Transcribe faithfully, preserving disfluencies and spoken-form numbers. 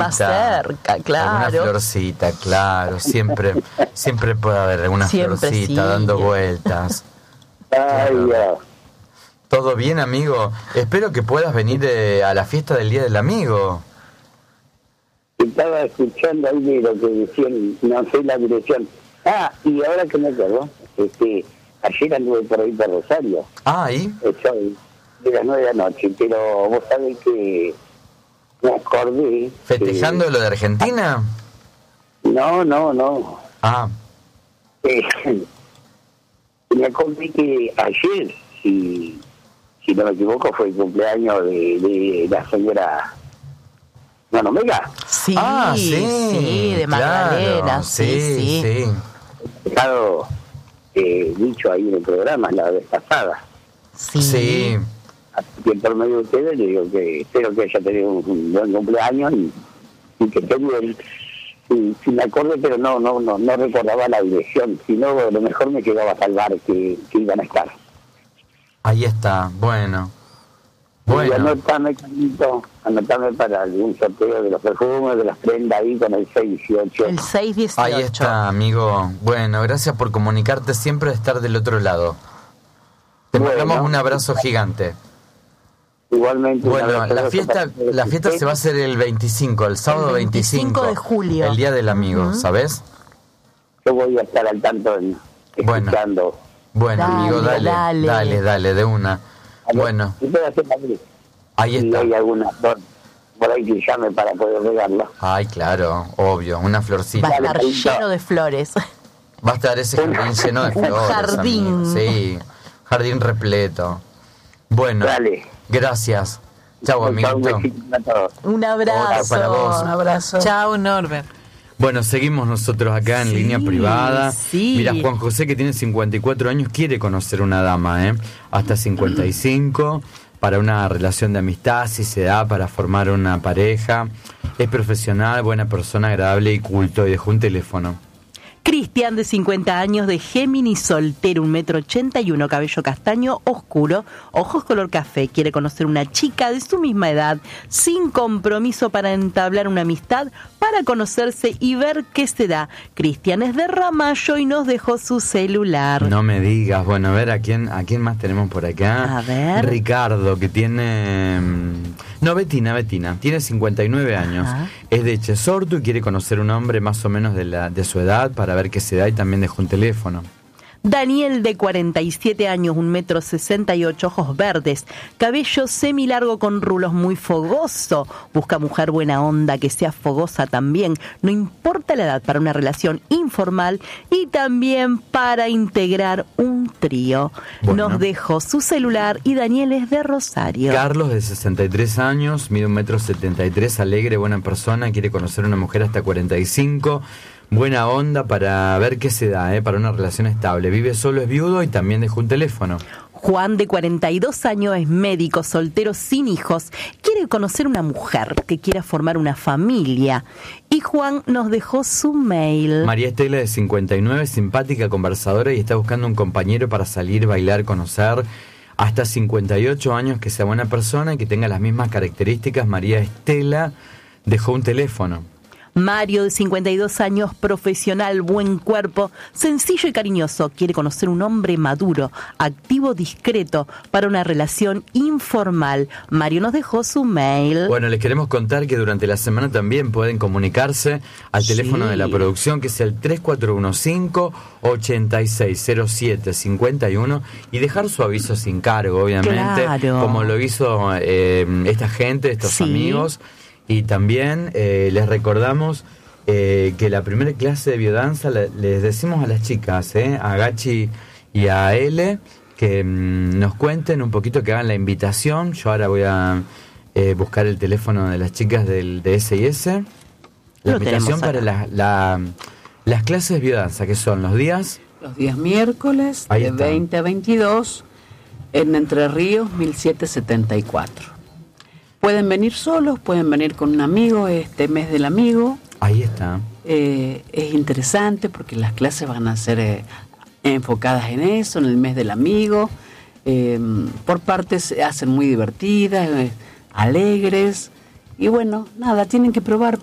más cerca, claro. Alguna florcita, claro. Siempre, siempre puede haber alguna Siempre florcita sí. dando vueltas. Ay, ya. ¿Todo bien, amigo? Espero que puedas venir eh, a la fiesta del Día del Amigo. Estaba escuchando ahí de lo que decían, no sé la dirección. Ah, y ahora que me acuerdo, este, ayer anduve por ahí por Rosario. Ah, ¿y? Eso, de las nueve de la noche, pero vos sabés que me acordé... ¿Festejando que, lo de Argentina? No, no, no. Ah, Eh, me acordé que ayer, si, si no me equivoco, fue el cumpleaños de, de la señora Mano Mega. Sí, ah, sí, sí, de Magdalena, claro, sí, sí. sí. Dejado eh, dicho ahí en el programa la vez pasada. Sí. Sí. Así que por medio de ustedes le digo que espero que haya tenido un, un buen cumpleaños y, y que tenga el... Sí, sí me acuerdo, pero no no no no recordaba la dirección. Si no, a lo mejor me quedaba a salvar que, que iban a estar. Ahí está, bueno. Y Bueno, anotame, Carlito, anotame para algún sorteo de los perfumes, de las prendas ahí con el seis dieciocho. El seis dieciocho. ahí está, amigo. Bueno, gracias por comunicarte siempre, de estar del otro lado. Te Bueno. mandamos un abrazo gigante. Igualmente. un Bueno, abrazo la para fiesta ustedes. la fiesta se va a hacer el veinticinco, el sábado El veinticinco veinticinco de julio. el Día del Amigo, Ujú. ¿sabes? Yo voy a estar al tanto en, Bueno. escuchando. Bueno, Dale, amigo, dale, dale. dale, dale, de una. A ver, Bueno, si puedo hacer algo. ahí Si está. hay alguna flor por ahí que llame para poder regarla. Ay, claro, obvio, una Va florcita. a Dale, estar Carlito. lleno de flores. Va a estar ese jardín lleno de Un flores. jardín. amigo. Sí, jardín repleto. Bueno, Dale. gracias. Chau, Un amiguito. besito para todos. Un abrazo. para vos. Un abrazo. Chao, Norbert. Bueno, seguimos nosotros acá en Sí, línea privada. sí. Mira, Juan José, que tiene cincuenta y cuatro años, quiere conocer una dama, ¿eh? Hasta cincuenta y cinco, para una relación de amistad, si se da, para formar una pareja. Es profesional, buena persona, agradable y culto, y dejó un teléfono. Cristian, de cincuenta años, de Géminis, soltero, un metro ochenta y uno, cabello castaño oscuro, ojos color café. Quiere conocer una chica de su misma edad, sin compromiso, para entablar una amistad, para conocerse y ver qué se da. Cristian es de Ramallo y nos dejó su celular. No me digas. Bueno, a ver, ¿a quién, a quién más tenemos por acá? A ver. Ricardo, que tiene... mm, No, Betina, Betina. Tiene cincuenta y nueve años. Ajá. Es de Chesortu y quiere conocer un hombre más o menos de, la, de su edad para ver qué se da, y también dejó un teléfono. Daniel, de cuarenta y siete años, un metro sesenta y ocho, ojos verdes, cabello semilargo con rulos, muy fogoso. Busca mujer buena onda, que sea fogosa también. No importa la edad, para una relación informal y también para integrar un trío. Bueno. Nos dejó su celular y Daniel es de Rosario. Carlos, de sesenta y tres años, mide un metro setenta y tres, alegre, buena persona, quiere conocer una mujer hasta cuarenta y cinco, buena onda para ver qué se da, ¿eh? Para una relación estable. Vive solo, es viudo y también dejó un teléfono. Juan, de cuarenta y dos años, es médico, soltero, sin hijos. Quiere conocer una mujer que quiera formar una familia. Y Juan nos dejó su mail. María Estela, de cincuenta y nueve, simpática, conversadora y está buscando un compañero para salir, bailar, conocer. Hasta cincuenta y ocho años, que sea buena persona y que tenga las mismas características. María Estela dejó un teléfono. Mario, de cincuenta y dos años, profesional, buen cuerpo, sencillo y cariñoso. Quiere conocer un hombre maduro, activo, discreto, para una relación informal. Mario nos dejó su mail. Bueno, les queremos contar que durante la semana también pueden comunicarse al Sí. teléfono de la producción, que es el tres cuatro uno cinco, ocho seis cero siete cinco uno, y dejar su aviso sin cargo, obviamente, Claro. como lo hizo eh, esta gente, estos Sí. amigos. Y también eh, les recordamos eh, que la primera clase de biodanza le- les decimos a las chicas, eh, a Gachi y a Ele, que mm, nos cuenten un poquito, que hagan la invitación. Yo ahora voy a eh, buscar el teléfono de las chicas del, de S I S. La Lo invitación tenemos para acá. la, la- las clases de biodanza, que son los días... Los días miércoles, Ahí de está. veinte a veintidós, en Entre Ríos, mil setecientos setenta y cuatro. Pueden venir solos, pueden venir con un amigo, este mes del amigo. Ahí está. Eh, es interesante porque las clases van a ser eh, enfocadas en eso, en el mes del amigo. Eh, por partes se hacen muy divertidas, eh, alegres. Y bueno, nada, tienen que probar